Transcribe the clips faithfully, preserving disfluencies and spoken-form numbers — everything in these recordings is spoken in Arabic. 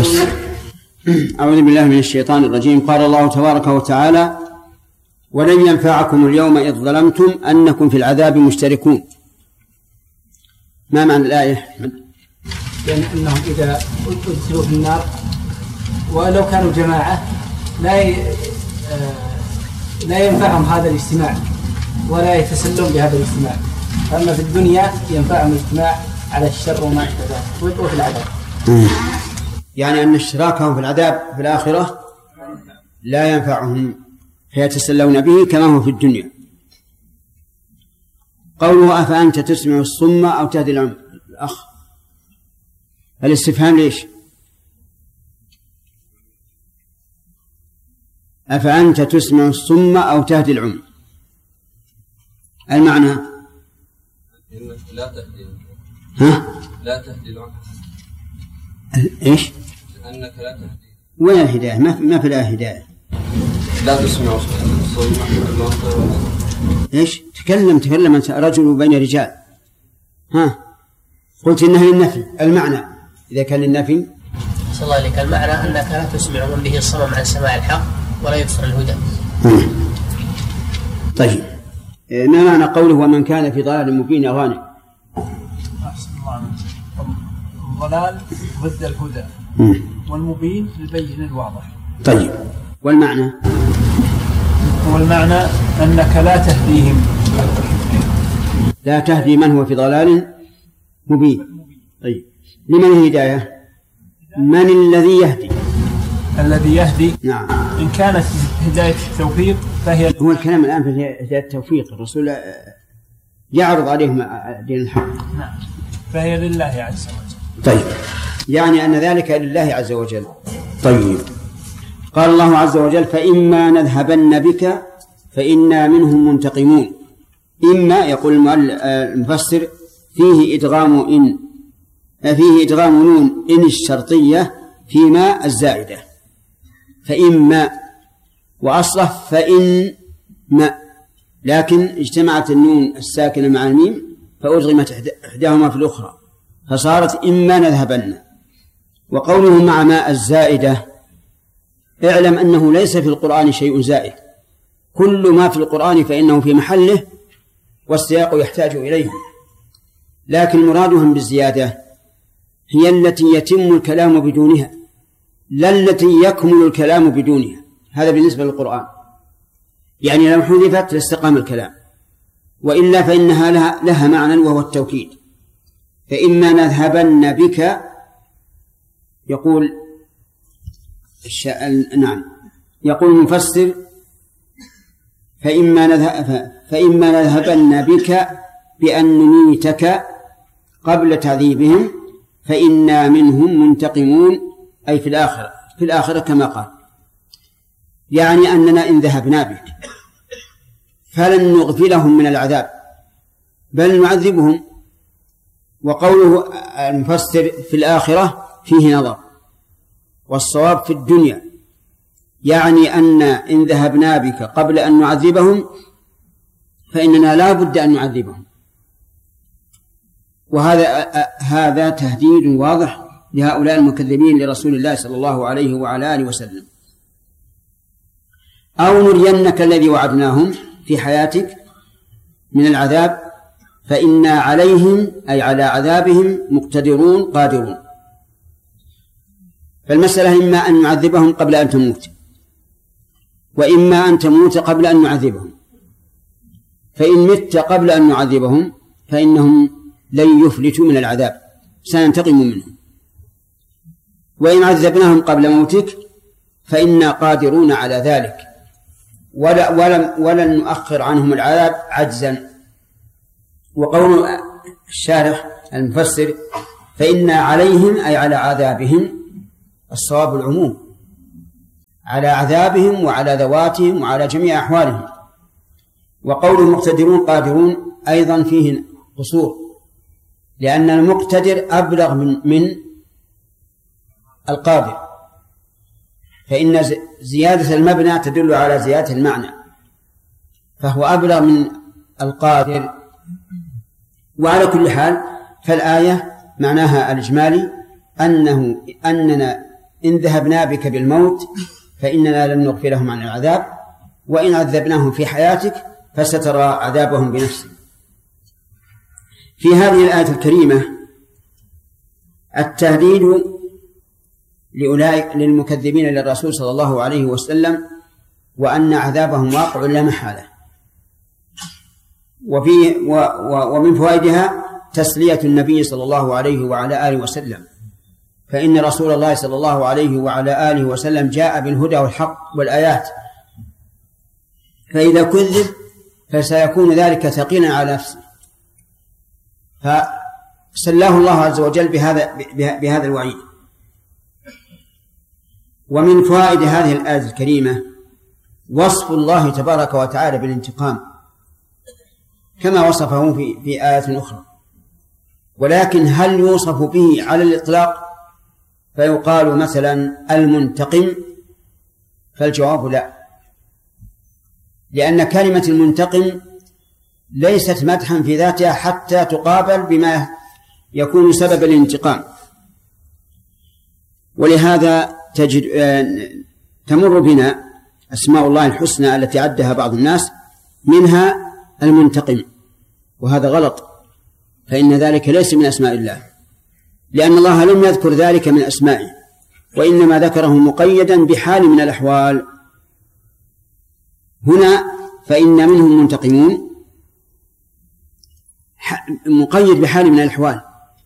أعوذ بالله من الشيطان الرجيم. قال الله تبارك وتعالى: ولن ينفعكم اليوم إذ ظلمتم أنكم في العذاب مشتركون. ما معنى الآية؟ لأن أنهم إذا أدخلوا في النار ولو كانوا جماعة لا لا ينفعهم هذا الاجتماع ولا يتسلون بهذا الاجتماع، أما في الدنيا ينفعهم الاجتماع على الشر وما أشبه ذلك وفي العذاب. يعني أن اشتراكهم في العذاب في الآخرة لا ينفعهم فيتسلون به كما هو في الدنيا. قوله: أفأنت تسمع الصم أو تهدي العمي. الأخ الاستفهام ليش؟ أفأنت تسمع الصم أو تهدي العمي، المعنى إنك لا تهدي. ها؟ لا تهدي العمي. إيش؟ أنك لا تهدي. وين الهداية؟ ما ما في لا هداية. لا تسمع الصم. إيش؟ تكلم تكلم أنت رجل بين رجال. ها؟ قلت إنها للنفي. المعنى إذا كان للنفي صلى الله عليك، المعنى أنك لا تسمع من به الصمم عن سماع الحق ولا يبصر الهدى. طيب، ما معنى قوله: ومن كان في ضلال مبين أغاني؟ أحسن الله عليك. الضلال ضد الهدى، والمبين البين الواضح. طيب، والمعنى؟ والمعنى أنك لا تهديهم، لا تهدي من هو في ضلال مبين. طيب، لمن الهداية؟ من الذي يهدي؟ الذي يهدي. نعم. إن كانت هداية التوفيق فهي هو الكلام الآن في هداية التوفيق، الرسول يعرض عليهم دين الحق. نعم، فهي لله عز وجل. طيب، يعني أن ذلك لله عز وجل. طيب، قال الله عز وجل: فإما نذهبن بك فإنا منهم منتقمون. إما يقول المفسر فيه إدغام إن فيه إدغام نون إن الشرطية فيما الزائدة، فإما، وأصله فإن ما، لكن اجتمعت النون الساكنة مع الميم فأدغمت إحداهما في الأخرى فصارت إما نذهبن. وقوله مع ماء الزائدة، اعلم أنه ليس في القرآن شيء زائد، كل ما في القرآن فإنه في محله والسياق يحتاج إليه، لكن مرادهم بالزيادة هي التي يتم الكلام بدونها، لا التي يكمل الكلام بدونها. هذا بالنسبة للقرآن، يعني لو حذفت لاستقام الكلام، وإلا فإنها لها, لها معنى وهو التوكيد. فإما نذهبن بك، يقول الش... نعم يقول المفسر: فإما, نذهب... فإما نذهبن بك بأن نميتك قبل تعذيبهم فإنا منهم منتقمون، أي في الآخرة في الآخرة كما قال، يعني أننا إن ذهبنا بك فلن نغفلهم من العذاب بل نعذبهم. وقوله المفسر في الآخرة فيه نظر، والصواب في الدنيا، يعني أن إن ذهبنا بك قبل أن نعذبهم فإننا لا بد أن نعذبهم. وهذا هذا تهديد واضح لهؤلاء المكذبين لرسول الله صلى الله عليه وعلى آله وسلم. أو نرينك الذي وعدناهم في حياتك من العذاب فإنا عليهم أي على عذابهم مقتدرون قادرون. فالمسألة إما أن نعذبهم قبل أن تموت، وإما أن تموت قبل أن نعذبهم. فإن مت قبل أن نعذبهم فإنهم لن يفلتوا من العذاب، سننتقم منهم. وإن عذبناهم قبل موتك فإنا قادرون على ذلك، ولا ولم ولن نؤخر عنهم العذاب عجزا. وقول الشارح المفسر فإنا عليهم أي على عذابهم، الصواب العموم، على عذابهم وعلى ذواتهم وعلى جميع أحوالهم. وقول المقتدرون قادرون أيضا فيه قصور، لأن المقتدر أبلغ من من القادر، فإن زيادة المبنى تدل على زيادة المعنى، فهو أبلغ من القادر. وعلى كل حال فالآية معناها الإجمالي أنه أننا إن ذهبنا بك بالموت فإننا لن نغفلهم عن العذاب، وإن عذبناهم في حياتك فسترى عذابهم بنفسك. في هذه الآية الكريمة التهديد لأولئك للمكذبين للرسول صلى الله عليه وسلم، وأن عذابهم واقع لا محالة. وفي و و ومن فوائدها تسلية النبي صلى الله عليه وعلى آله وسلم، فإن رسول الله صلى الله عليه وعلى آله وسلم جاء بالهدى والحق والآيات، فإذا كذب فسيكون ذلك ثقيلا على نفسه، فسلاه الله عز وجل بهذا بهذا الوعيد. ومن فوائد هذه الآية الكريمة وصف الله تبارك وتعالى بالانتقام كما وصفه في في آيات أخرى، ولكن هل يوصف به على الإطلاق فيقال مثلا المنتقم؟ فالجواب لا، لأن كلمة المنتقم ليست مدحا في ذاتها حتى تقابل بما يكون سبب الانتقام. ولهذا تجد تمر بنا أسماء الله الحسنى التي عدها بعض الناس منها المنتقم، وهذا غلط، فإن ذلك ليس من أسماء الله، لأن الله لم يذكر ذلك من أسمائه، وإنما ذكره مقيدا بحال من الأحوال. هنا فإن منهم منتقمون مقيد بحال من الأحوال،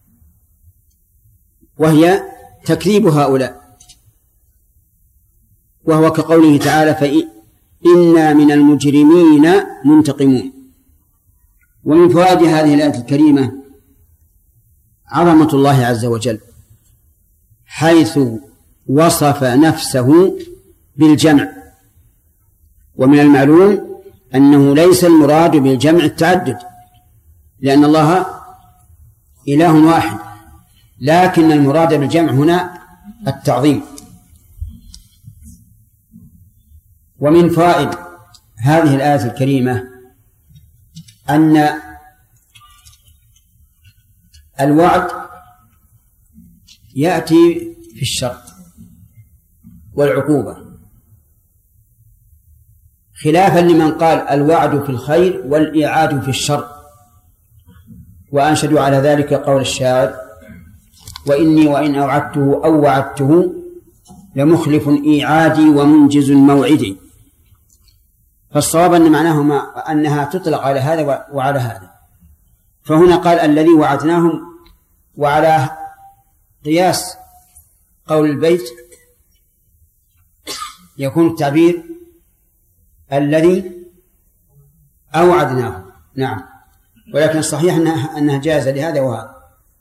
وهي تكذيب هؤلاء، وهو كقوله تعالى فإنا من المجرمين منتقمون. ومن فوائد هذه الآية الكريمة عظمة الله عز وجل، حيث وصف نفسه بالجمع، ومن المعلوم أنه ليس المراد بالجمع التعدد، لأن الله إله واحد، لكن المراد بالجمع هنا التعظيم. ومن فوائد هذه الآية الكريمة أن الوعد يأتي في الشر والعقوبة، خلافا لمن قال الوعد في الخير والإيعاد في الشر، وأنشدوا على ذلك قول الشاعر وإني وإن أوعدته أو وعدته لمخلف إيعادي ومنجز موعدي. فالصواب أن معناهما أنها تطلق على هذا وعلى هذا، فهنا قال الذي وعدناهم، وعلى قياس قول البيت يكون التعبير الذي أوعدناه. نعم، ولكن الصحيح أنها, أنها جائزة لهذا وهذا.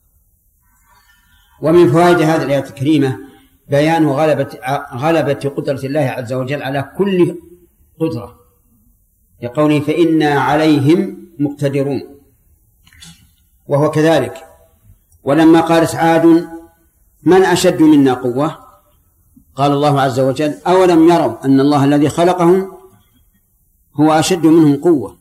ومن فوائد هذه الآية الكريمة بيان غلبة, غلبة قدرة الله عز وجل على كل قدرة، يقول فإنا عليهم مقتدرون، وهو كذلك. ولما قالت عاد من أشد منا قوة، قال الله عز وجل أولم يروا أن الله الذي خلقهم هو أشد منهم قوة.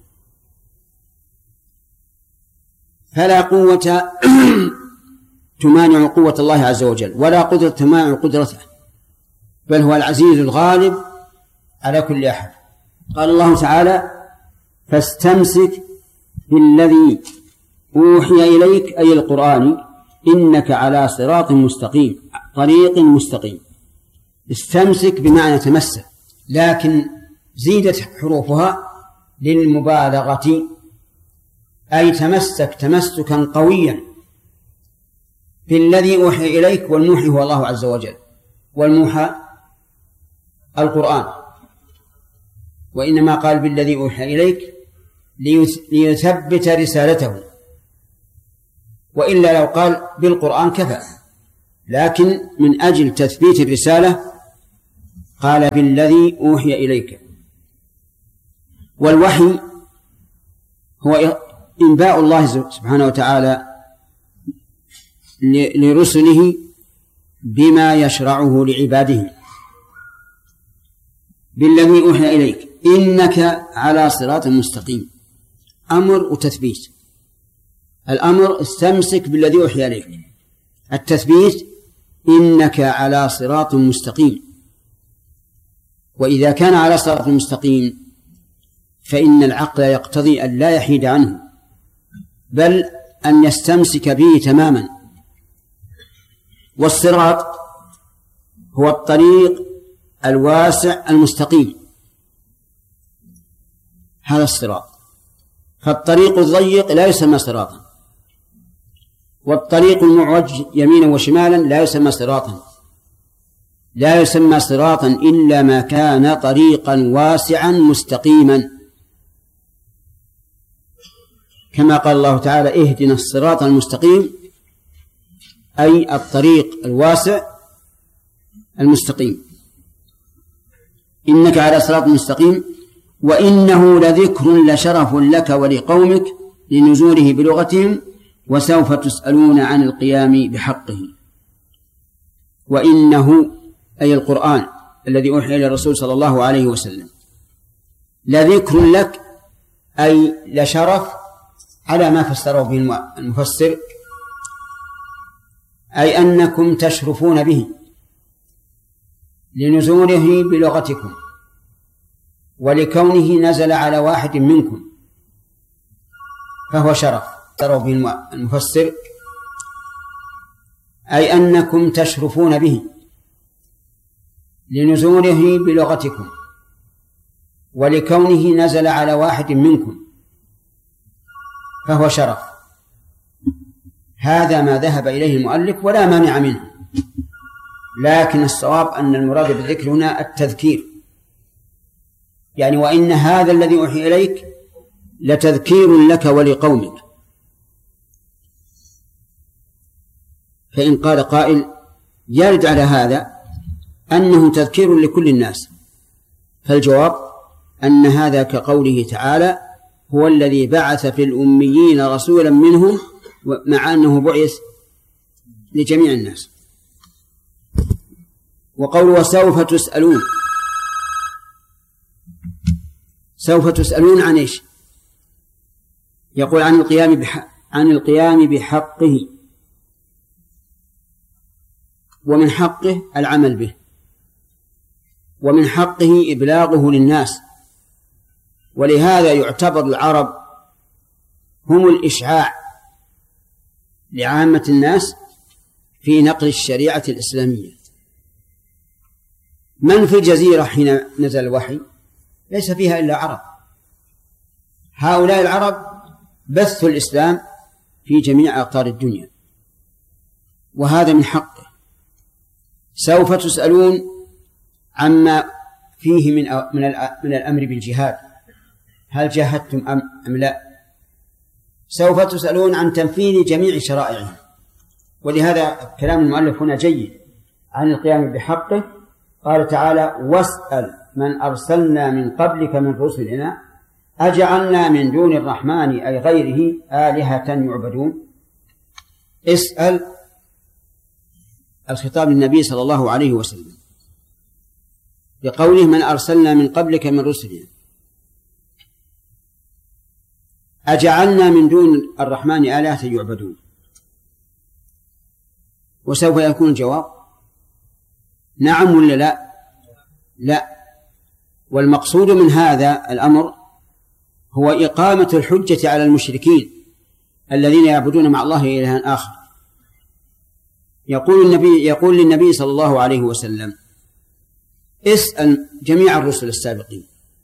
فلا قوة تمانع قوة الله عز وجل، ولا قدرة تمانع قدرته، بل هو العزيز الغالب على كل أحد. قال الله تعالى فاستمسك بالذي أوحي إليك أي القرآن إنك على صراط مستقيم، طريق مستقيم. استمسك بمعنى تمسك، لكن زيدت حروفها للمبالغة، أي تمسك تمسكا قويا بالذي أوحي إليك، والموحي هو الله عز وجل، والموحى القرآن، وإنما قال بالذي أوحي إليك ليثبت رسالته، وإلا لو قال بالقرآن كفى، لكن من أجل تثبيت الرسالة قال بالذي أوحي إليك. والوحي هو إنباء الله سبحانه وتعالى لرسله بما يشرعه لعباده. بالذي أوحي إليك إنك على صراط مستقيم، أمر وتثبيت. الأمر استمسك بالذي أوحي إليك، التثبيت إنك على صراط مستقيم. وإذا كان على صراط مستقيم فإن العقل يقتضي أن لا يحيد عنه، بل أن يستمسك به تماما. والصراط هو الطريق الواسع المستقيم، هذا الصراط. فالطريق الضيق لا يسمى صراطا، والطريق المعوج يمينا وشمالا لا يسمى صراطا. لا يسمى صراطا إلا ما كان طريقا واسعا مستقيما، كما قال الله تعالى: اهدنا الصراط المستقيم، أي الطريق الواسع المستقيم. إنك على صراط مستقيم وإنه لذكر لشرف لك ولقومك لنزوله بلغتهم وسوف تسألون عن القيام بحقه. وإنه أي القرآن الذي أوحي إلى الرسول صلى الله عليه وسلم لذكر لك، أي لشرف على ما فسره به المفسر، أي أنكم تشرفون به لنزوله بلغتكم ولكونه نزل على واحد منكم فهو شرف. فسره به المفسر أي أنكم تشرفون به لنزوله بلغتكم ولكونه نزل على واحد منكم فهو شرف. هذا ما ذهب إليه المؤلف ولا مانع منه، لكن الصواب أن المراد بالذكر هنا التذكير، يعني وإن هذا الذي أوحي إليك لتذكير لك ولقومك. فإن قال قائل يرد على هذا أنه تذكير لكل الناس، فالجواب أن هذا كقوله تعالى: هو الذي بعث في الأميين رسولا منهم، مع أنه بعث لجميع الناس. وقوله وسوف تسألون، سوف تسألون عن إيش؟ يقول عن القيام بحق عن القيام بحقه، ومن حقه العمل به، ومن حقه إبلاغه للناس. ولهذا يعتبر العرب هم الإشعاع لعامة الناس في نقل الشريعة الإسلامية. من في الجزيرة حين نزل الوحي ليس فيها إلا عرب، هؤلاء العرب بثوا الإسلام في جميع أقطار الدنيا، وهذا من حقه. سوف تسألون عما فيه من من الأمر بالجهاد، هل جاهدتم أم لا؟ سوف تسألون عن تنفيذ جميع شرائعه. ولهذا كلام المؤلف هنا جيد عن القيام بحقه. قال تعالى: واسأل من أرسلنا من قبلك من رسلنا أجعلنا من دون الرحمن أي غيره آلهة يعبدون. اسأل، الخطاب للنبي صلى الله عليه وسلم بقوله من أرسلنا من قبلك من رسلنا أجعلنا من دون الرحمن آلهة يعبدون. وسوف يكون الجواب نعم ولا لا؟ لا. والمقصود من هذا الأمر هو إقامة الحجة على المشركين الذين يعبدون مع الله إلها آخر. يقول النبي يقول للنبي صلى الله عليه وسلم: اسأل جميع الرسل السابقين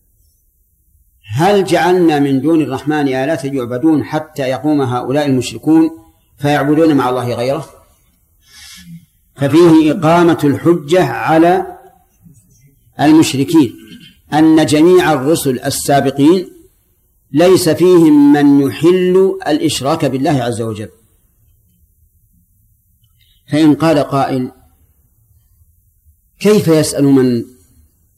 هل جعلنا من دون الرحمن آلهة يعبدون حتى يقوم هؤلاء المشركون فيعبدون مع الله غيره؟ ففيه إقامة الحجة على المشركين أن جميع الرسل السابقين ليس فيهم من يحل الإشراك بالله عز وجل. فإن قال قائل: كيف يسأل من